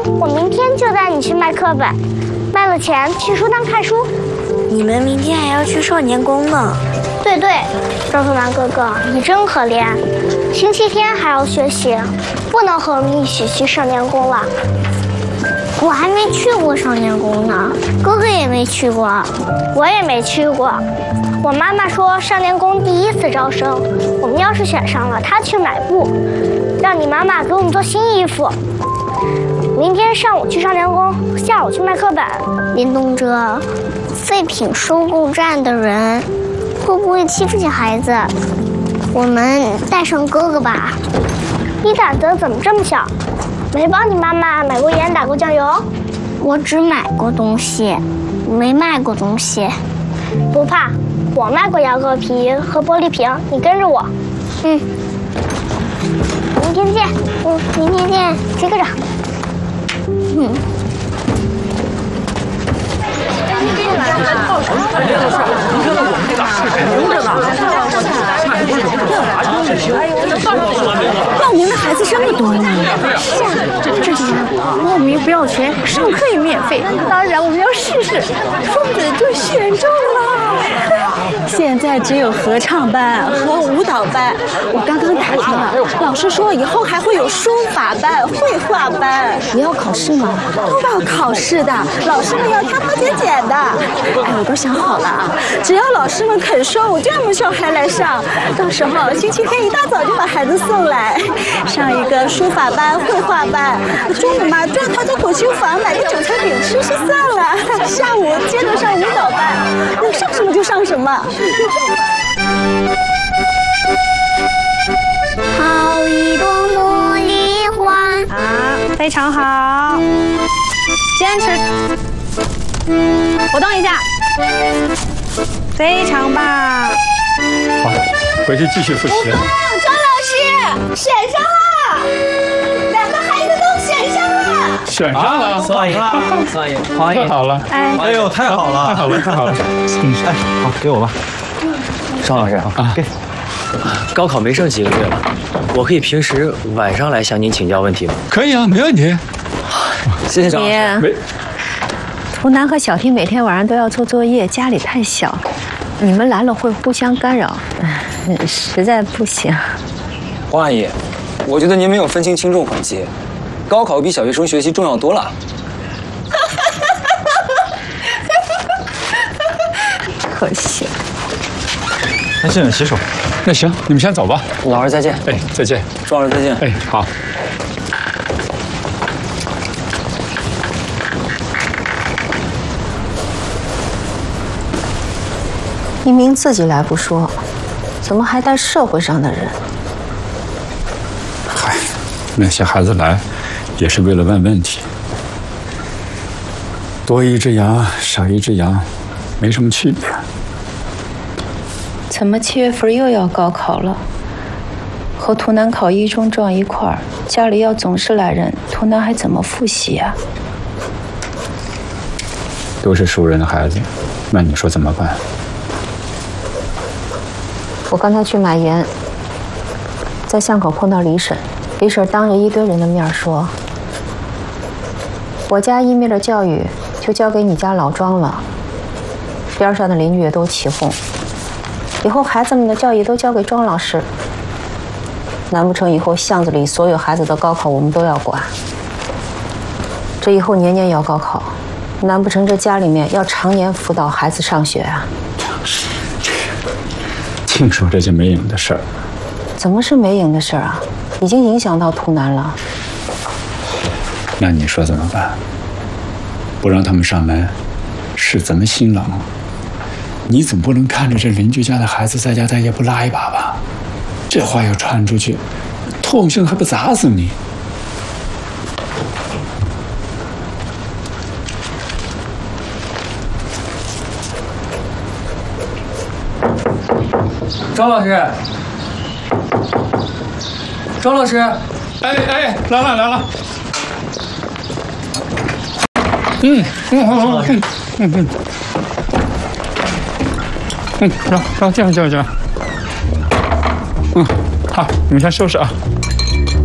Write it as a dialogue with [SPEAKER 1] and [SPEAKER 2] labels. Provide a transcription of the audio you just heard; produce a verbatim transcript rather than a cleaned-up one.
[SPEAKER 1] 我明天就带你去卖课本，卖了钱去书档看书。
[SPEAKER 2] 你们明天还要去少年宫呢？
[SPEAKER 1] 对对，赵图南哥哥，你真可怜，星期天还要学习，不能和我们一起去少年宫了。我还没去过少年宫呢，哥哥也没去过，我也没去过。我妈妈说少年宫第一次招生，我们要是选上了，她去买布，让你妈妈给我们做新衣服。明天上午去少年宫，下午去卖课本。林东哲，废品收购站的人会不会欺负起孩子？我们带上哥哥吧。你胆子怎么这么小？没帮你妈妈买过盐打过酱油？我只买过东西，没卖过东西。不怕，我卖过牙膏皮和玻璃瓶，你跟着我。嗯。明天见。嗯，明天见。接个着。嗯。
[SPEAKER 3] 报名的孩子这么多呢。是啊，这几年报名不要钱，上课也免费。当然我们要试试，说不准就选中了。现在只有合唱班和舞蹈班，我刚刚打听了，老师说以后还会有书法班、绘画班。也要考试吗？都要考试的，老师们要挑挑拣拣的。哎，我都想好了啊，只要老师们肯收，我就让我们小孩来上。到时候星期天一大早就把孩子送来，上一个书法班、绘画班，中午嘛转趟到果修坊买个韭菜饼吃吃算了。下午接着上舞蹈班，能上什么就上什么。
[SPEAKER 1] 好一朵茉莉花
[SPEAKER 3] 啊，非常好，坚持。活动一下，非常棒。
[SPEAKER 4] 好，回去继续复习。
[SPEAKER 3] 张老师选上了，两个孩子都选上了。
[SPEAKER 4] 选上了，
[SPEAKER 5] 宋阿姨，宋阿姨，黄阿姨，
[SPEAKER 4] 太好了！
[SPEAKER 3] 哎，
[SPEAKER 5] 哎呦，太好了，
[SPEAKER 4] 太好了，太好了！
[SPEAKER 5] 嗯，哎，好，给我吧。张老师啊，给。
[SPEAKER 6] 高考没剩几个月了，我可以平时晚上来向您请教问题吗？
[SPEAKER 4] 可以啊，没问题。
[SPEAKER 6] 谢谢张老师。
[SPEAKER 4] 没。
[SPEAKER 7] 图南和小婷每天晚上都要做作业，家里太小，你们来了会互相干扰，实在不行。
[SPEAKER 8] 黄阿姨，我觉得您没有分清轻重缓急，高考比小学生学习重要多了。
[SPEAKER 7] 可惜。
[SPEAKER 5] 那现在洗手。
[SPEAKER 4] 那行，你们先走吧。
[SPEAKER 8] 老师再见。
[SPEAKER 4] 哎，再见。
[SPEAKER 8] 庄老师再见。
[SPEAKER 4] 哎，好。
[SPEAKER 7] 明明自己来不说，怎么还带社会上的人？
[SPEAKER 4] 嗨，那些孩子来，也是为了问问题。多一只羊，少一只羊，没什么区别。
[SPEAKER 7] 怎么七月份又要高考了？和图南考一中撞一块儿，家里要总是来人，图南还怎么复习啊？
[SPEAKER 4] 都是熟人的孩子，那你说怎么办？
[SPEAKER 7] 我刚才去买盐，在巷口碰到李婶，李婶当着一堆人的面说：“我家一面的教育就交给你家老庄了，边上的邻居也都起哄。以后孩子们的教育都交给庄老师，难不成以后巷子里所有孩子的高考我们都要管？这以后年年要高考，难不成这家里面要常年辅导孩子上学啊？”
[SPEAKER 4] 净说这些没影的事儿。
[SPEAKER 7] 怎么是没影的事儿啊？已经影响到图南了。
[SPEAKER 4] 那你说怎么办？不让他们上门，是怎么新郎？你总不能看着这邻居家的孩子在家待业不拉一把吧？这话要传出去，唾沫星还不砸死你？
[SPEAKER 8] 张老师，张老师，
[SPEAKER 4] 哎哎，来了来了。嗯嗯嗯嗯嗯嗯。嗯，让让这样这样这样。嗯，好，你们先收拾啊。